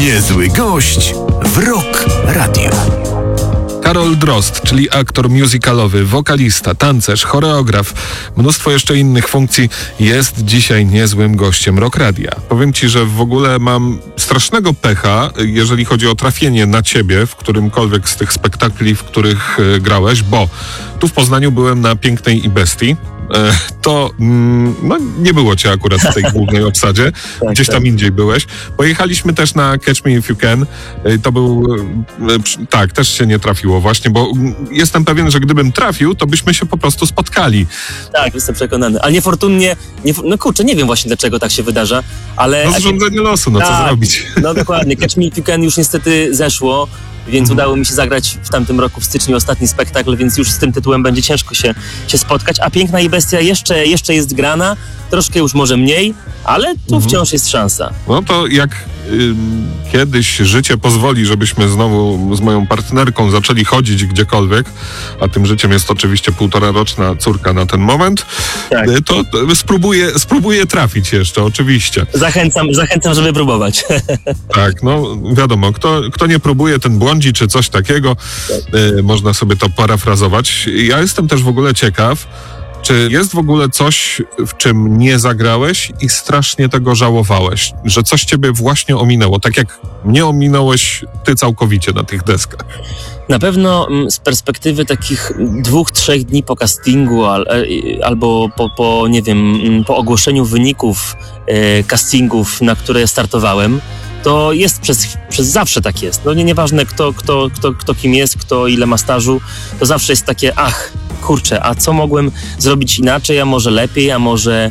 Niezły gość w Rock Radio. Karol Drozd, czyli aktor musicalowy, wokalista, tancerz, choreograf, mnóstwo jeszcze innych funkcji, jest dzisiaj niezłym gościem Rock Radia. Powiem ci, że w ogóle mam strasznego pecha, jeżeli chodzi o trafienie na ciebie w którymkolwiek z tych spektakli, w których grałeś, bo tu w Poznaniu byłem na Pięknej i Bestii. To nie było cię akurat w tej głównej obsadzie, gdzieś tam indziej byłeś. Pojechaliśmy też na Catch Me If You Can. To był, też się nie trafiło właśnie, bo jestem pewien, że gdybym trafił, to byśmy się po prostu spotkali. Tak, jestem przekonany, ale niefortunnie, nie wiem właśnie dlaczego tak się wydarza, ale... No zrządzenie losu, co zrobić? No dokładnie, Catch Me If You Can już niestety zeszło, więc udało mi się zagrać w tamtym roku, w styczniu, ostatni spektakl, więc już z tym tytułem będzie ciężko się spotkać, a Piękna i Bestia jeszcze jest grana, troszkę już może mniej, ale tu wciąż jest szansa. No to jak kiedyś życie pozwoli, żebyśmy znowu z moją partnerką zaczęli chodzić gdziekolwiek, a tym życiem jest oczywiście 1,5-roczna córka na ten moment, tak. To spróbuję trafić jeszcze, oczywiście. Zachęcam, żeby próbować. Tak, no wiadomo, kto nie próbuje, ten błądzi, czy coś takiego. Tak. Można sobie to parafrazować. Ja jestem też w ogóle ciekaw, czy jest w ogóle coś, w czym nie zagrałeś i strasznie tego żałowałeś? Że coś ciebie właśnie ominęło, tak jak mnie ominąłeś ty całkowicie na tych deskach? Na pewno z perspektywy takich 2-3 dni po castingu albo po ogłoszeniu wyników castingów, na które startowałem, to jest przez zawsze tak jest. No nieważne kto kim jest, kto ile ma stażu, to zawsze jest takie kurczę, a co mogłem zrobić inaczej, a może lepiej, a może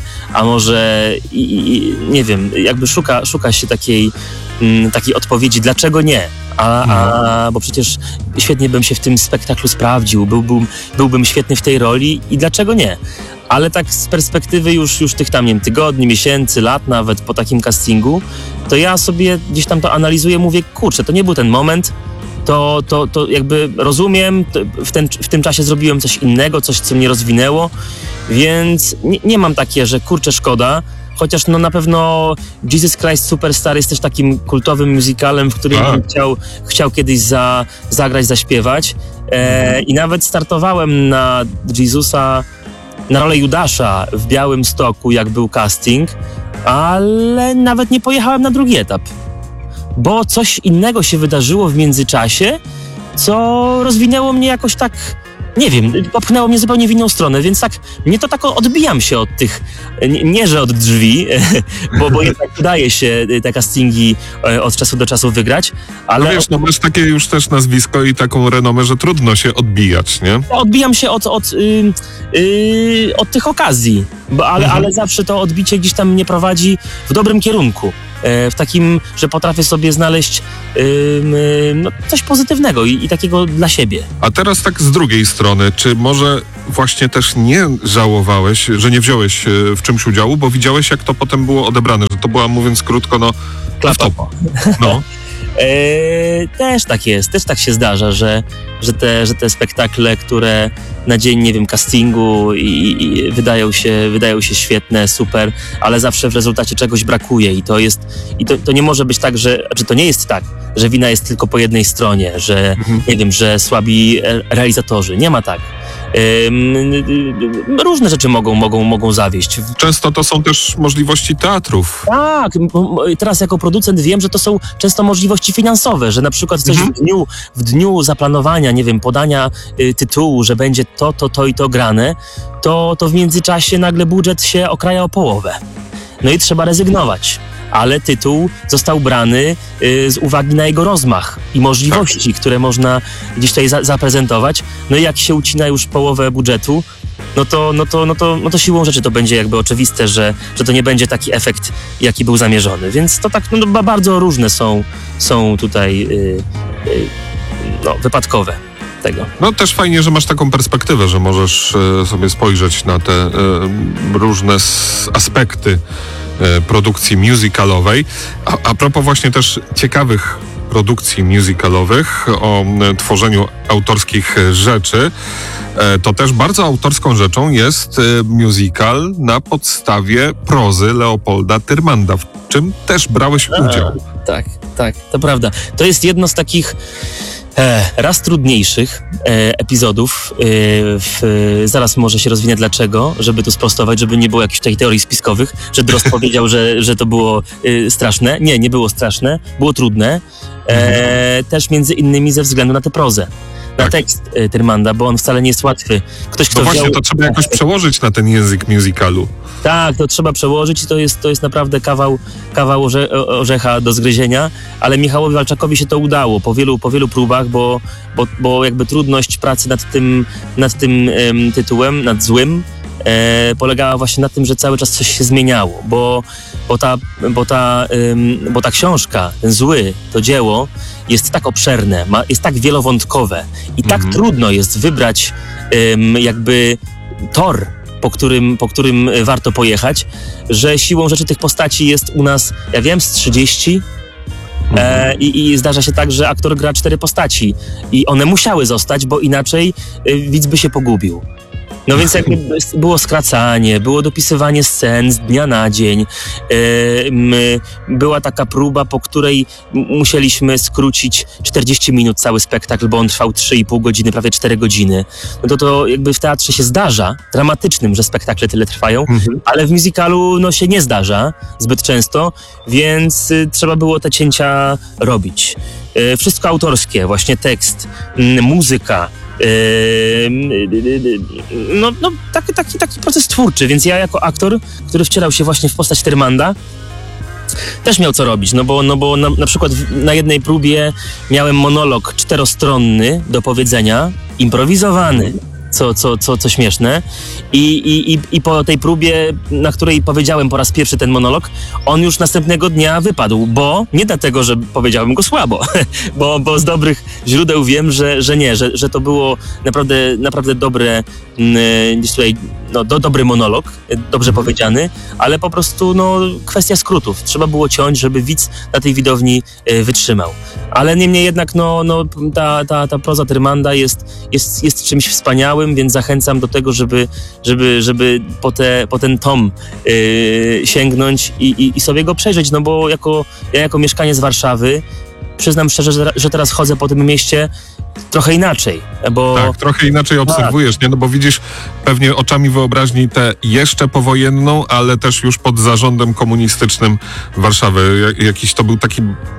nie wiem, jakby szuka się takiej odpowiedzi, dlaczego nie? Bo przecież świetnie bym się w tym spektaklu sprawdził, byłbym świetny w tej roli i dlaczego nie? Ale tak z perspektywy już tych tam, nie wiem, tygodni, miesięcy, lat nawet po takim castingu, to ja sobie gdzieś tam to analizuję, mówię, kurczę, to nie był ten moment, to jakby rozumiem, w tym czasie zrobiłem coś innego, coś, co mnie rozwinęło, więc nie mam takie, że kurczę, szkoda, chociaż na pewno Jesus Christ Superstar jest też takim kultowym musicalem, w którym bym chciał kiedyś zagrać, zaśpiewać i nawet startowałem na Jezusa, na rolę Judasza w Białymstoku, jak był casting, ale nawet nie pojechałem na drugi etap, bo coś innego się wydarzyło w międzyczasie, co rozwinęło mnie jakoś tak, nie wiem, popchnęło mnie zupełnie w inną stronę, więc mnie to tak odbijam się od tych, nie że od drzwi, bo jednak udaje się te castingi od czasu do czasu wygrać, ale... No wiesz, masz takie już też nazwisko i taką renomę, że trudno się odbijać, nie? Odbijam się od tych okazji, ale zawsze to odbicie gdzieś tam mnie prowadzi w dobrym kierunku. W takim, że potrafię sobie znaleźć coś pozytywnego i takiego dla siebie. A teraz tak z drugiej strony, czy może właśnie też nie żałowałeś, że nie wziąłeś w czymś udziału, bo widziałeś, jak to potem było odebrane, że to była, mówiąc krótko, klaptopa. No. Też tak jest, też tak się zdarza, że te spektakle, które na dzień, nie wiem, castingu i wydają się świetne, super, ale zawsze w rezultacie czegoś brakuje i to nie może być tak, że to nie jest tak, że wina jest tylko po jednej stronie, że nie wiem, że słabi realizatorzy. Nie ma tak. Różne rzeczy mogą zawieść. Często to są też możliwości teatrów. Tak, teraz jako producent wiem, że to są często możliwości finansowe, że na przykład coś w dniu zaplanowania, nie wiem, podania tytułu, że będzie to i to grane, to w międzyczasie nagle budżet się okraja o połowę. No i trzeba rezygnować. Ale tytuł został brany z uwagi na jego rozmach i możliwości, które można gdzieś tutaj zaprezentować. No i jak się ucina już połowę budżetu, no to siłą rzeczy to będzie jakby oczywiste, że to nie będzie taki efekt, jaki był zamierzony. Więc to tak bardzo różne są tutaj wypadkowe tego. No też fajnie, że masz taką perspektywę, że możesz sobie spojrzeć na te różne aspekty produkcji musicalowej. A propos właśnie też ciekawych produkcji musicalowych, o tworzeniu autorskich rzeczy, to też bardzo autorską rzeczą jest musical na podstawie prozy Leopolda Tyrmanda, w czym też brałeś udział. Tak, to prawda. To jest jedno z takich raz trudniejszych epizodów. Zaraz może się rozwinę dlaczego, żeby to sprostować, żeby nie było jakichś takich teorii spiskowych, że Drozd powiedział, że to było straszne. Nie było straszne, było trudne. Też między innymi ze względu na tę prozę. Na tekst Tyrmanda, bo on wcale nie jest łatwy. Ktoś, kto właśnie, to trzeba jakoś przełożyć na ten język musicalu. Tak, to trzeba przełożyć i to jest naprawdę kawał orzecha do zgryzienia, ale Michałowi Walczakowi się to udało po wielu próbach, bo jakby trudność pracy nad tym tytułem, nad Złym, polegała właśnie na tym, że cały czas coś się zmieniało, bo ta książka, ten Zły, to dzieło jest tak obszerne, jest tak wielowątkowe i tak trudno jest wybrać jakby tor, po którym warto pojechać, że siłą rzeczy tych postaci jest u nas, ja wiem, z 30 i zdarza się tak, że aktor gra 4 postaci i one musiały zostać, bo inaczej widz by się pogubił. No więc jakby było skracanie, było dopisywanie scen z dnia na dzień. Była taka próba, po której musieliśmy skrócić 40 minut cały spektakl, bo on trwał 3,5 godziny, prawie 4 godziny. No to jakby w teatrze się zdarza, dramatycznym, że spektakle tyle trwają, ale w musicalu no się nie zdarza zbyt często, więc trzeba było te cięcia robić. Wszystko autorskie, właśnie tekst, muzyka, taki proces twórczy, więc ja jako aktor, który wcierał się właśnie w postać Tyrmanda, też miał co robić, no bo na przykład na jednej próbie miałem monolog 4-stronny do powiedzenia, improwizowany, co śmieszne. I po tej próbie, na której powiedziałem po raz pierwszy ten monolog, on już następnego dnia wypadł, bo nie dlatego, że powiedziałem go słabo, bo z dobrych źródeł wiem, że to było naprawdę dobre, gdzieś tutaj, dobry monolog, dobrze powiedziany, ale po prostu kwestia skrótów. Trzeba było ciąć, żeby widz na tej widowni wytrzymał. Ale niemniej jednak ta proza Tyrmanda jest czymś wspaniałym, więc zachęcam do tego, żeby po ten tom sięgnąć i sobie go przejrzeć, bo ja jako mieszkaniec Warszawy przyznam szczerze, że teraz chodzę po tym mieście trochę inaczej, bo... Tak, trochę inaczej obserwujesz, nie? No bo widzisz pewnie oczami wyobraźni tę jeszcze powojenną, ale też już pod zarządem komunistycznym Warszawy. Jakiś to był taki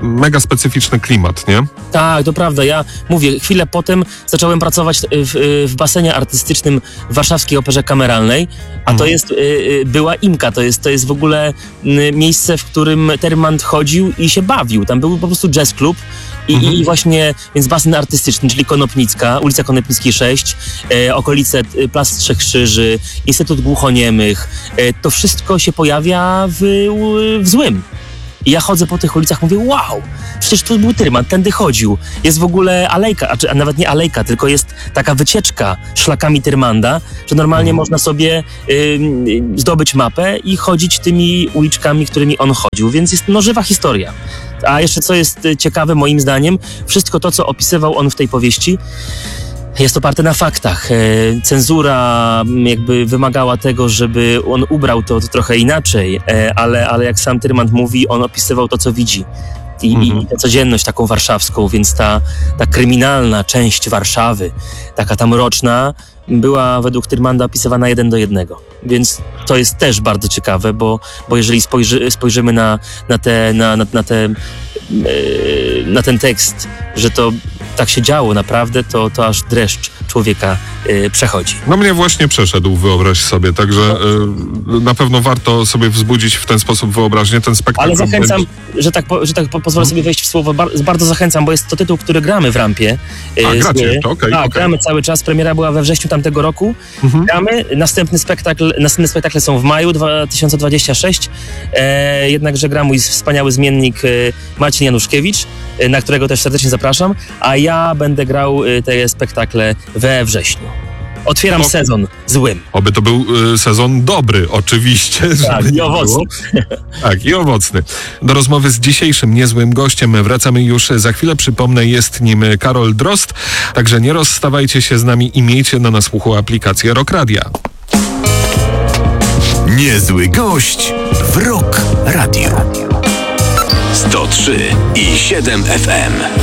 mega specyficzny klimat, nie? Tak, to prawda. Ja mówię, chwilę potem zacząłem pracować w basenie artystycznym w Warszawskiej Operze Kameralnej, a to jest była Imka, to jest w ogóle miejsce, w którym Tyrmand chodził i się bawił. Tam był po prostu jazz klub i właśnie, więc basen artystyczny, czyli Konopnicka, ulica Konopnickiej 6, okolice Plac Trzech Krzyży, Instytut Głuchoniemych, to wszystko się pojawia w Złym. I ja chodzę po tych ulicach, mówię, wow, przecież tu był Tyrmand, tędy chodził. Jest w ogóle alejka, a nawet nie alejka, tylko jest taka wycieczka szlakami Tyrmanda, że normalnie można sobie zdobyć mapę i chodzić tymi uliczkami, którymi on chodził, więc jest żywa historia. A jeszcze co jest ciekawe moim zdaniem, wszystko to, co opisywał on w tej powieści, jest oparte na faktach. Cenzura jakby wymagała tego, żeby on ubrał to trochę inaczej, ale jak sam Tyrmand mówi, on opisywał to, co widzi. I tę codzienność taką warszawską, więc ta kryminalna część Warszawy, taka ta mroczna, była według Tyrmanda opisywana 1:1. Więc to jest też bardzo ciekawe, bo jeżeli spojrzymy na ten tekst, że to tak się działo naprawdę, to aż dreszcz człowieka przechodzi. No mnie właśnie przeszedł, wyobraź sobie, także na pewno warto sobie wzbudzić w ten sposób wyobraźnię, ten spektakl. Ale zachęcam, że tak pozwolę sobie wejść w słowo, bardzo zachęcam, bo jest to tytuł, który gramy w Rampie. Gracie, to okej. Tak, gramy cały czas, premiera była we wrześniu tamtego roku. Gramy, następne spektakle są w maju 2026, jednakże gra mój wspaniały zmiennik Marcin Januszkiewicz, na którego też serdecznie zapraszam, a ja będę grał te spektakle we wrześniu. Otwieram sezon złym. Oby to był sezon dobry, oczywiście. Tak, żeby i nie owocny. było. Tak, i owocny. Do rozmowy z dzisiejszym niezłym gościem wracamy już za chwilę. Przypomnę, jest nim Karol Drozd. Także nie rozstawajcie się z nami i miejcie na słuchu aplikację Rock Radia. Niezły gość w Rock Radio. 103,7 FM.